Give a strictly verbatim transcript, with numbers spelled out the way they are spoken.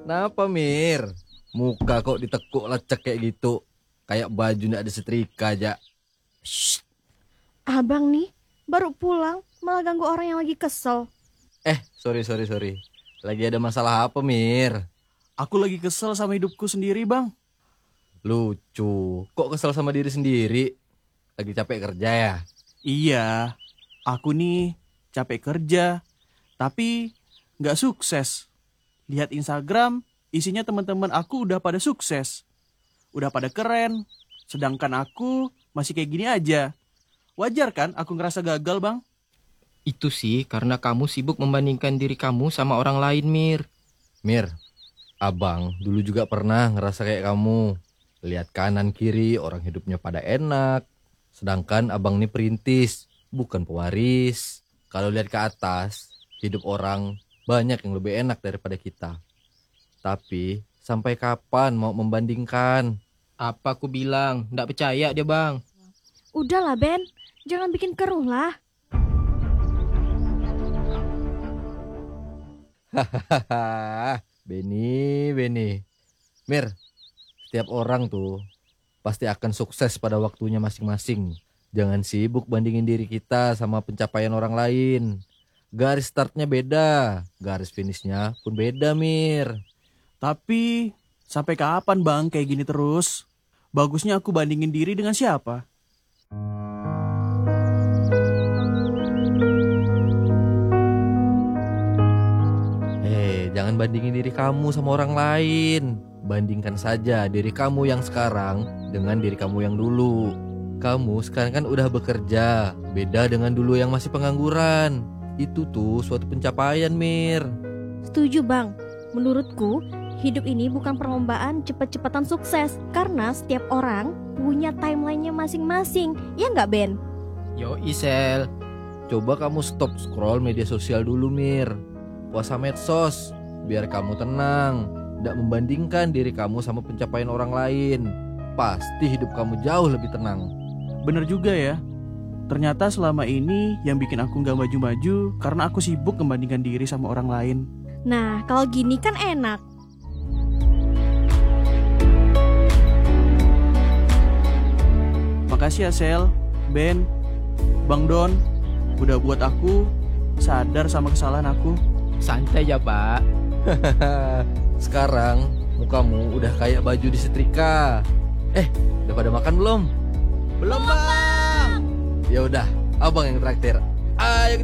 Kenapa Mir? Muka kok ditekuk lecek kayak gitu. Kayak baju nggak ada setrika aja. Shh. Abang nih baru pulang malah ganggu orang yang lagi kesel. Eh sorry sorry sorry. Lagi ada masalah apa Mir? Aku lagi kesel sama hidupku sendiri bang. Lucu. Kok kesel sama diri sendiri? Lagi capek kerja ya? Iya, aku nih capek kerja, tapi nggak sukses. Lihat Instagram, isinya teman-teman aku udah pada sukses. Udah pada keren, sedangkan aku masih kayak gini aja. Wajar kan aku ngerasa gagal bang? Itu sih karena kamu sibuk membandingkan diri kamu sama orang lain, Mir. Mir, abang dulu juga pernah ngerasa kayak kamu. Lihat kanan kiri orang hidupnya pada enak. Sedangkan abang nih perintis, bukan pewaris. Kalau lihat ke atas, hidup orang banyak yang lebih enak daripada kita. Tapi sampai kapan mau membandingkan? Apa aku bilang? Nggak percaya dia, Bang. Udahlah Ben, jangan bikin keruh lah. Hahaha, Beni, Beni. Mir, setiap orang tuh pasti akan sukses pada waktunya masing-masing. Jangan sibuk bandingin diri kita sama pencapaian orang lain. Garis startnya beda, garis finishnya pun beda, Mir. Tapi sampai kapan bang kayak gini terus? Bagusnya aku bandingin diri dengan siapa? Eh, jangan bandingin diri kamu sama orang lain. Bandingkan saja diri kamu yang sekarang dengan diri kamu yang dulu. Kamu sekarang kan udah bekerja, beda dengan dulu yang masih pengangguran. Itu tuh suatu pencapaian, Mir. Setuju Bang, menurutku hidup ini bukan perlombaan cepet-cepetan sukses. Karena setiap orang punya timelinenya masing-masing. Ya nggak Ben? Yo, Isel. Coba kamu stop scroll media sosial dulu, Mir. Puasa medsos, biar kamu tenang. Tidak membandingkan diri kamu sama pencapaian orang lain. Pasti hidup kamu jauh lebih tenang. Bener juga ya. Ternyata selama ini yang bikin aku gak maju-maju karena aku sibuk membandingkan diri sama orang lain. Nah, kalau gini kan enak. Makasih ya Sel, Ben, Bang Don, udah buat aku sadar sama kesalahan aku. Santai ya, Pak. Sekarang mukamu udah kayak baju disetrika. Eh, udah pada makan belum? Belum, Bang. Ya udah, abang yang traktir. Ayo kita